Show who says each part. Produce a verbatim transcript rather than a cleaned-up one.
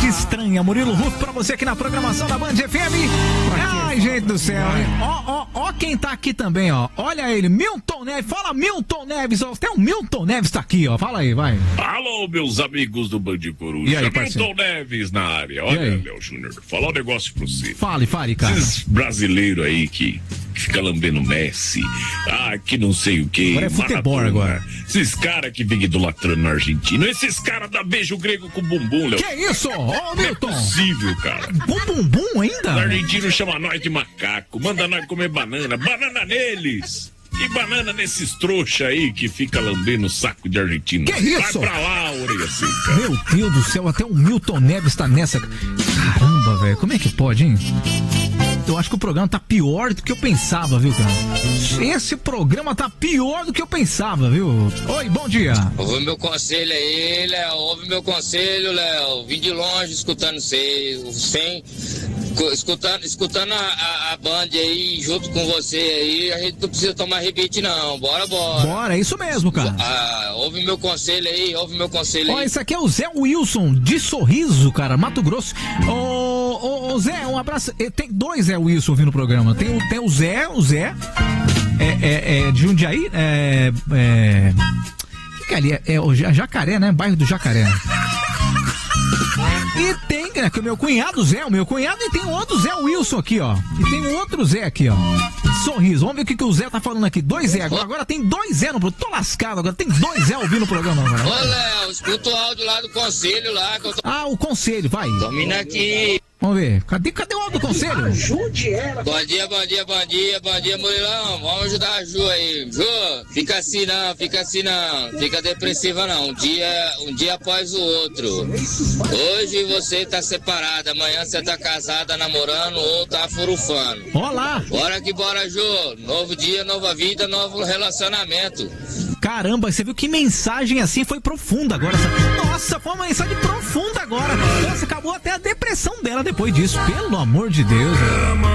Speaker 1: Cidade Estranha. Murilo Ruff pra você aqui na programação da Band F M. Ai, gente do céu, hein? Ó, ó, ó quem tá aqui também, ó. Olha ele, Milton Neves. Fala, Milton Neves. Até o Milton Neves tá aqui, ó. Fala aí, vai.
Speaker 2: Alô, meus amigos do Band Coruja.
Speaker 1: E aí,
Speaker 2: Milton Neves na área. Olha, Léo Júnior, falar um negócio pra você.
Speaker 1: Fale, fale, cara.
Speaker 2: Esses brasileiros aí que, que fica lambendo Messi, ah, que não sei o que.
Speaker 1: Agora é futebol agora.
Speaker 2: Esses caras que vêm idolatrando na Argentina. Esses caras dão beijo grego com bumbum, Léo.
Speaker 1: Que isso? Ó, oh, Milton.
Speaker 2: Não é possível, cara.
Speaker 1: Com bumbum ainda?
Speaker 2: O argentino chama nós de macaco, manda nós comer banana. Banana neles! E banana nesses trouxa aí que fica lambendo o saco de argentino.
Speaker 1: Que isso?
Speaker 2: Vai pra lá, orelha seca.
Speaker 1: Meu Deus do céu, até o Milton Neves tá nessa. Caramba, velho, como é que pode, hein? Eu acho que o programa tá pior do que eu pensava, viu, cara? Esse programa tá pior do que eu pensava, viu? Oi, bom dia.
Speaker 3: Ouve meu conselho aí, Léo. Ouve meu conselho, Léo. Vim de longe escutando você, sem, escutando, escutando a, a, a Band aí, junto com você aí. A gente não precisa tomar rebite, não. Bora, bora.
Speaker 1: Bora, é isso mesmo, cara.
Speaker 3: Ah, ouve meu conselho aí, ouve meu conselho
Speaker 1: Ó,
Speaker 3: aí.
Speaker 1: esse aqui é o Zé Wilson, de Sorriso, cara, Mato Grosso. Ô, ô, ô, Zé, um abraço. Tem dois Zé Wilson ouvindo o programa. Tem o, tem o Zé, o Zé, é, é, é de Jundiaí, é, é, que que é ali? É, é o Jacaré, né? Bairro do Jacaré. E tem, né, que o meu cunhado Zé, o meu cunhado, e tem um outro Zé Wilson aqui, ó. E tem um outro Zé aqui, ó. Sorriso. Vamos ver o que, que o Zé tá falando aqui. Dois Zé. Agora, agora tem dois Zé no programa. Tô lascado agora. Tem dois Zé ouvindo o programa agora.
Speaker 3: Ô, Léo, escuta o áudio lá do conselho lá. Que eu tô...
Speaker 1: Ah, o conselho, vai.
Speaker 3: Domina aqui.
Speaker 1: Vamos ver. Cadê, cadê o áudio do conselho?
Speaker 3: Ajude ela. Bom dia, bom dia, bom dia, bom dia, Murilão. Vamos ajudar a Ju aí. Ju, fica assim não, fica assim não. Fica depressiva não. Um dia, um dia após o outro. Hoje você tá separada, amanhã você tá casada, namorando ou tá furufando.
Speaker 1: Olá.
Speaker 3: Bora que bora, Ju. Novo dia, nova vida, novo relacionamento.
Speaker 1: Caramba, você viu que mensagem assim foi profunda agora. Nossa, foi uma mensagem profunda agora. Nossa, acabou até a depressão dela depois disso. Pelo amor de Deus.